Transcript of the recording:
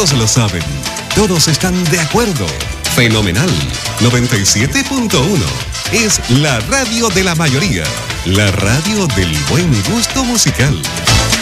todos lo saben, todos están de acuerdo. Fenomenal. 97.1 es la radio de la mayoría, la radio del buen gusto musical.